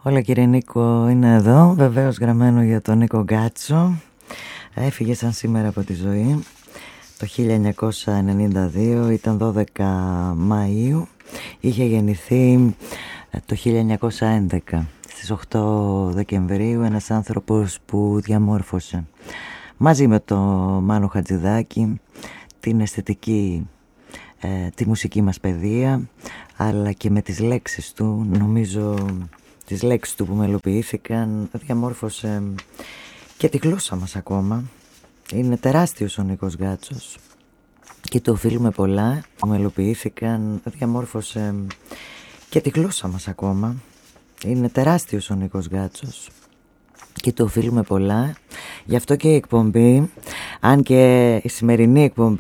Όλα κύριε Νίκο είναι εδώ, βεβαίως γραμμένο για τον Νίκο Γκάτσο. Έφυγε σαν σήμερα από τη ζωή το 1992, ήταν 12 Μαΐου. Είχε γεννηθεί το 1911, στις 8 Δεκεμβρίου, ένας άνθρωπος που διαμόρφωσε μαζί με το Μάνο Χατζηδάκη την αισθητική, τη μουσική μας παιδεία, αλλά και με τις λέξεις του, νομίζω τις λέξεις του που μελοποιήθηκαν, διαμόρφωσε και τη γλώσσα μας ακόμα. Είναι τεράστιος ο Νίκος Γκάτσος και του οφείλουμε πολλά που μελοποιήθηκαν, διαμόρφωσε και τη γλώσσα μας ακόμα. Είναι τεράστιος ο Νίκος Γκάτσος και του οφείλουμε πολλά. Γι' αυτό και η εκπομπή, αν και η σημερινή εκπομπή